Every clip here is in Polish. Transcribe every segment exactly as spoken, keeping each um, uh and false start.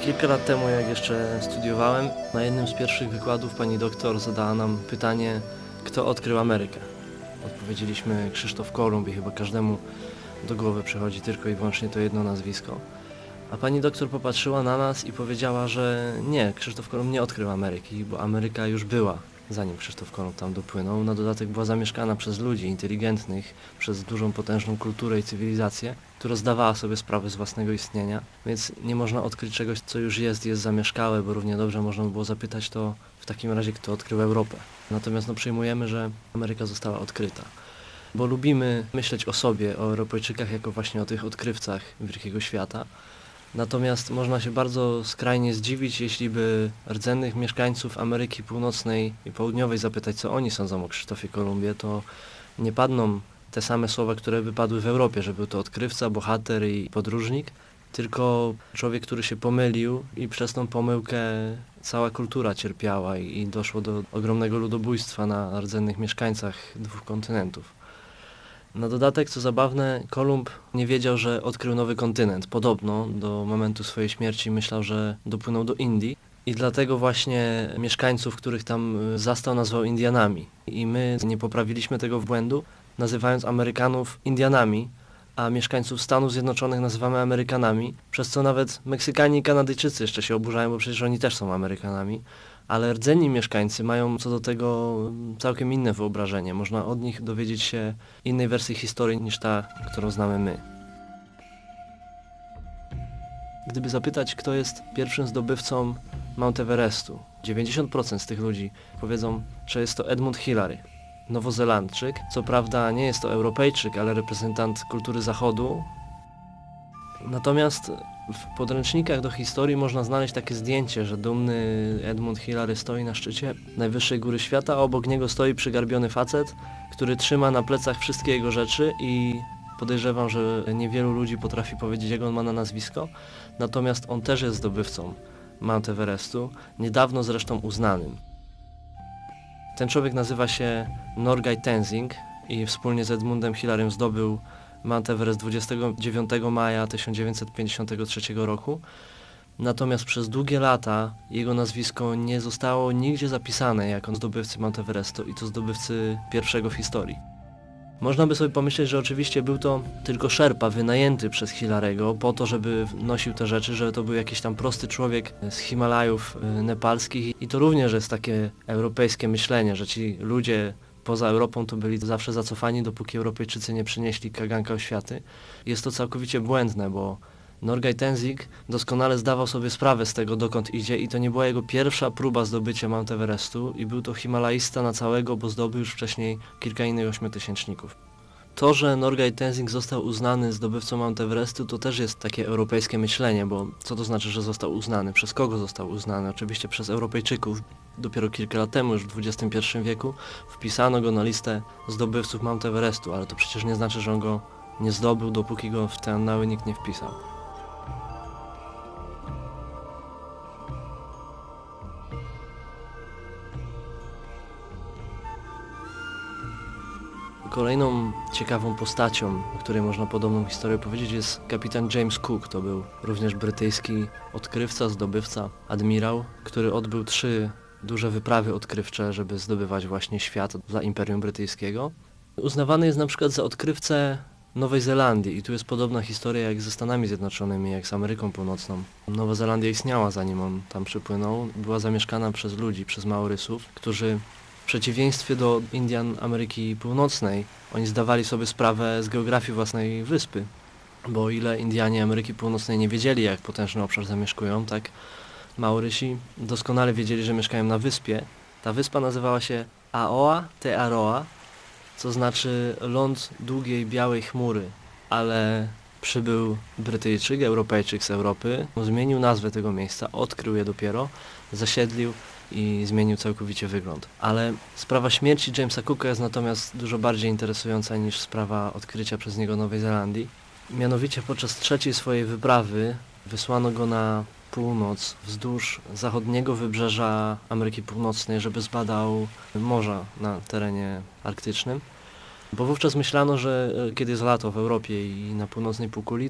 Kilka lat temu, jak jeszcze studiowałem, na jednym z pierwszych wykładów pani doktor zadała nam pytanie, kto odkrył Amerykę. Odpowiedzieliśmy Krzysztof Kolumb i chyba każdemu do głowy przychodzi tylko i wyłącznie to jedno nazwisko. A pani doktor popatrzyła na nas i powiedziała, że nie, Krzysztof Kolumb nie odkrył Ameryki, bo Ameryka już była, zanim Krzysztof Kolumb tam dopłynął. Na dodatek była zamieszkana przez ludzi inteligentnych, przez dużą, potężną kulturę i cywilizację, która zdawała sobie sprawę z własnego istnienia, więc nie można odkryć czegoś, co już jest, jest zamieszkałe, bo równie dobrze można by było zapytać to w takim razie, kto odkrył Europę. Natomiast no, przyjmujemy, że Ameryka została odkryta, bo lubimy myśleć o sobie, o Europejczykach jako właśnie o tych odkrywcach wielkiego świata. Natomiast można się bardzo skrajnie zdziwić, jeśli by rdzennych mieszkańców Ameryki Północnej i Południowej zapytać, co oni sądzą o Krzysztofie Kolumbie, to nie padną te same słowa, które by padły w Europie, że był to odkrywca, bohater i podróżnik, tylko człowiek, który się pomylił i przez tą pomyłkę cała kultura cierpiała i doszło do ogromnego ludobójstwa na rdzennych mieszkańcach dwóch kontynentów. Na dodatek, co zabawne, Kolumb nie wiedział, że odkrył nowy kontynent. Podobno do momentu swojej śmierci myślał, że dopłynął do Indii i dlatego właśnie mieszkańców, których tam zastał, nazwał Indianami. I my nie poprawiliśmy tego błędu, nazywając Amerykanów Indianami, a mieszkańców Stanów Zjednoczonych nazywamy Amerykanami, przez co nawet Meksykanie i Kanadyjczycy jeszcze się oburzają, bo przecież oni też są Amerykanami. Ale rdzenni mieszkańcy mają co do tego całkiem inne wyobrażenie. Można od nich dowiedzieć się innej wersji historii niż ta, którą znamy my. Gdyby zapytać, kto jest pierwszym zdobywcą Mount Everestu, dziewięćdziesiąt procent z tych ludzi powiedzą, że jest to Edmund Hillary, Nowozelandczyk. Co prawda nie jest to Europejczyk, ale reprezentant kultury Zachodu. Natomiast w podręcznikach do historii można znaleźć takie zdjęcie, że dumny Edmund Hillary stoi na szczycie najwyższej góry świata, a obok niego stoi przygarbiony facet, który trzyma na plecach wszystkie jego rzeczy i podejrzewam, że niewielu ludzi potrafi powiedzieć, jak on ma na nazwisko. Natomiast on też jest zdobywcą Mount Everestu, niedawno zresztą uznanym. Ten człowiek nazywa się Norgay Tenzing i wspólnie z Edmundem Hillarym zdobył Mount Everest dwudziestego dziewiątego maja tysiąc dziewięćset pięćdziesiątego trzeciego roku. Natomiast przez długie lata jego nazwisko nie zostało nigdzie zapisane jako zdobywcy Mount Everestu i to zdobywcy pierwszego w historii. Można by sobie pomyśleć, że oczywiście był to tylko szerpa wynajęty przez Hillarego po to, żeby nosił te rzeczy, że to był jakiś tam prosty człowiek z Himalajów nepalskich i to również jest takie europejskie myślenie, że ci ludzie poza Europą to byli zawsze zacofani, dopóki Europejczycy nie przynieśli kaganka oświaty. Jest to całkowicie błędne, bo Norgay Tenzing doskonale zdawał sobie sprawę z tego, dokąd idzie i to nie była jego pierwsza próba zdobycia Mount Everestu i był to himalaista na całego, bo zdobył już wcześniej kilka innych ośmiotysięczników. To, że Norgay Tenzing został uznany zdobywcą Mount Everestu, to też jest takie europejskie myślenie, bo co to znaczy, że został uznany? Przez kogo został uznany? Oczywiście przez Europejczyków. Dopiero kilka lat temu, już w dwudziestym pierwszym wieku, wpisano go na listę zdobywców Mount Everestu, ale to przecież nie znaczy, że on go nie zdobył, dopóki go w te annały nikt nie wpisał. Kolejną ciekawą postacią, o której można podobną historię powiedzieć, jest kapitan James Cook. To był również brytyjski odkrywca, zdobywca, admirał, który odbył trzy duże wyprawy odkrywcze, żeby zdobywać właśnie świat dla Imperium Brytyjskiego. Uznawany jest na przykład za odkrywcę Nowej Zelandii i tu jest podobna historia jak ze Stanami Zjednoczonymi, jak z Ameryką Północną. Nowa Zelandia istniała, zanim on tam przypłynął. Była zamieszkana przez ludzi, przez Maorysów, którzy w przeciwieństwie do Indian Ameryki Północnej, oni zdawali sobie sprawę z geografii własnej wyspy, bo o ile Indianie Ameryki Północnej nie wiedzieli, jak potężny obszar zamieszkują, tak Maorysi doskonale wiedzieli, że mieszkają na wyspie. Ta wyspa nazywała się Aoa Te Aroa, co znaczy ląd długiej białej chmury, ale przybył Brytyjczyk, Europejczyk z Europy, zmienił nazwę tego miejsca, odkrył je dopiero, zasiedlił i zmienił całkowicie wygląd. Ale sprawa śmierci Jamesa Cooka jest natomiast dużo bardziej interesująca niż sprawa odkrycia przez niego Nowej Zelandii. Mianowicie podczas trzeciej swojej wyprawy wysłano go na północ, wzdłuż zachodniego wybrzeża Ameryki Północnej, żeby zbadał morza na terenie arktycznym. Bo wówczas myślano, że kiedy jest lato w Europie i na północnej półkuli, to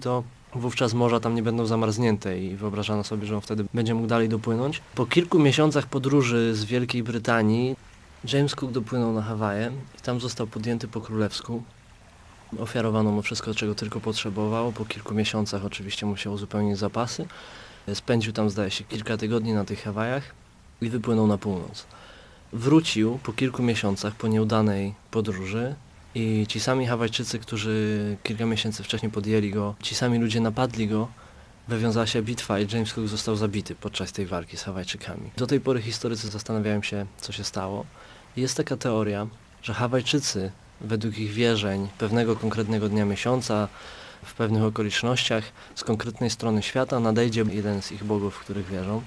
Wówczas morza tam nie będą zamarznięte i wyobrażano sobie, że on wtedy będzie mógł dalej dopłynąć. Po kilku miesiącach podróży z Wielkiej Brytanii James Cook dopłynął na Hawaje i tam został podjęty po królewsku. Ofiarowano mu wszystko, czego tylko potrzebował. Po kilku miesiącach oczywiście musiał uzupełnić zapasy. Spędził tam, zdaje się, kilka tygodni na tych Hawajach i wypłynął na północ. Wrócił po kilku miesiącach po nieudanej podróży i ci sami Hawajczycy, którzy kilka miesięcy wcześniej podjęli go, ci sami ludzie napadli go, wywiązała się bitwa i James Cook został zabity podczas tej walki z Hawajczykami. Do tej pory historycy zastanawiają się, co się stało. Jest taka teoria, że Hawajczycy według ich wierzeń pewnego konkretnego dnia miesiąca, w pewnych okolicznościach, z konkretnej strony świata nadejdzie jeden z ich bogów, w których wierzą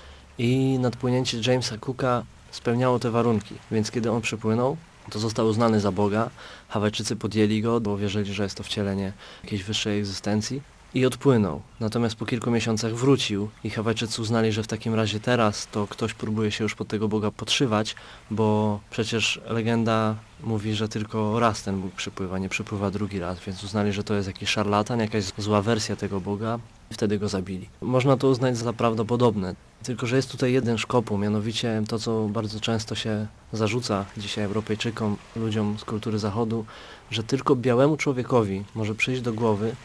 i nadpłynięcie Jamesa Cooka spełniało te warunki, więc kiedy on przypłynął, to został uznany za Boga. Hawajczycy podjęli go, bo wierzyli, że jest to wcielenie jakiejś wyższej egzystencji i odpłynął. Natomiast po kilku miesiącach wrócił i Hawajczycy uznali, że w takim razie teraz to ktoś próbuje się już pod tego Boga podszywać, bo przecież legenda mówi, że tylko raz ten Bóg przypływa, nie przypływa drugi raz, więc uznali, że to jest jakiś szarlatan, jakaś zła wersja tego Boga i wtedy go zabili. Można to uznać za prawdopodobne, tylko że jest tutaj jeden szkopuł, mianowicie to, co bardzo często się zarzuca dzisiaj Europejczykom, ludziom z kultury Zachodu, że tylko białemu człowiekowi może przyjść do głowy,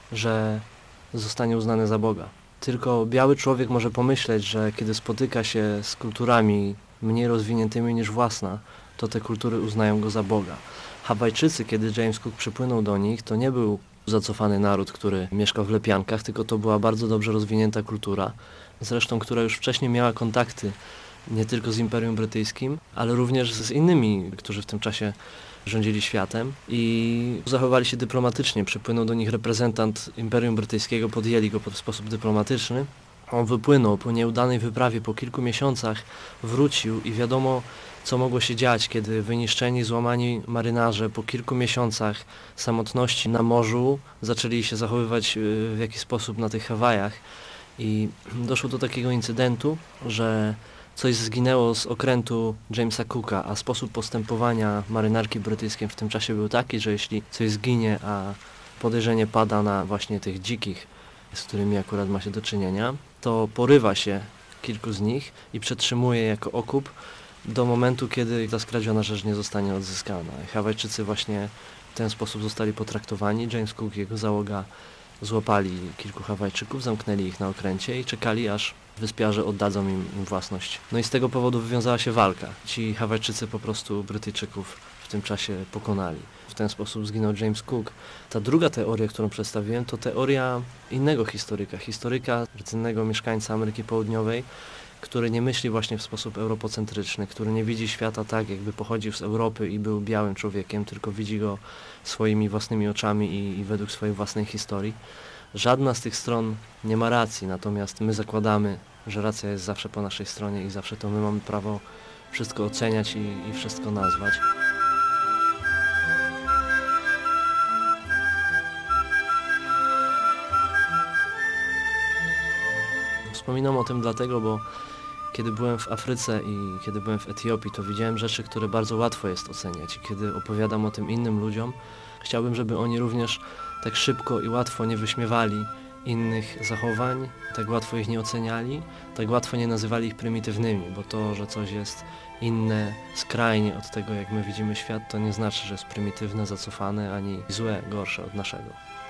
że zostanie uznany za Boga. Tylko biały człowiek może pomyśleć, że kiedy spotyka się z kulturami mniej rozwiniętymi niż własna, to te kultury uznają go za Boga. Hawajczycy, kiedy James Cook przypłynął do nich, to nie był zacofany naród, który mieszkał w lepiankach, tylko to była bardzo dobrze rozwinięta kultura, zresztą która już wcześniej miała kontakty nie tylko z Imperium Brytyjskim, ale również z innymi, którzy w tym czasie rządzili światem i zachowali się dyplomatycznie. Przypłynął do nich reprezentant Imperium Brytyjskiego, podjęli go w sposób dyplomatyczny. On wypłynął po nieudanej wyprawie, po kilku miesiącach wrócił i wiadomo, co mogło się dziać, kiedy wyniszczeni, złamani marynarze po kilku miesiącach samotności na morzu zaczęli się zachowywać w jakiś sposób na tych Hawajach i doszło do takiego incydentu, że coś zginęło z okrętu Jamesa Cooka, a sposób postępowania marynarki brytyjskiej w tym czasie był taki, że jeśli coś zginie, a podejrzenie pada na właśnie tych dzikich, z którymi akurat ma się do czynienia, to porywa się kilku z nich i przetrzymuje jako okup do momentu, kiedy ta skradziona rzecz nie zostanie odzyskana. Hawajczycy właśnie w ten sposób zostali potraktowani. James Cook i jego załoga złapali kilku Hawajczyków, zamknęli ich na okręcie i czekali, aż wyspiarze oddadzą im, im własność. No i z tego powodu wywiązała się walka. Ci Hawajczycy po prostu Brytyjczyków w tym czasie pokonali. W ten sposób zginął James Cook. Ta druga teoria, którą przedstawiłem, to teoria innego historyka, historyka, rdzennego mieszkańca Ameryki Południowej, który nie myśli właśnie w sposób europocentryczny, który nie widzi świata tak, jakby pochodził z Europy i był białym człowiekiem, tylko widzi go swoimi własnymi oczami i, i według swojej własnej historii. Żadna z tych stron nie ma racji, natomiast my zakładamy, że racja jest zawsze po naszej stronie i zawsze to my mamy prawo wszystko oceniać i, i wszystko nazwać. Wspominam o tym dlatego, bo kiedy byłem w Afryce i kiedy byłem w Etiopii, to widziałem rzeczy, które bardzo łatwo jest oceniać. I kiedy opowiadam o tym innym ludziom, chciałbym, żeby oni również tak szybko i łatwo nie wyśmiewali innych zachowań, tak łatwo ich nie oceniali, tak łatwo nie nazywali ich prymitywnymi, bo to, że coś jest inne skrajnie od tego, jak my widzimy świat, to nie znaczy, że jest prymitywne, zacofane, ani złe, gorsze od naszego.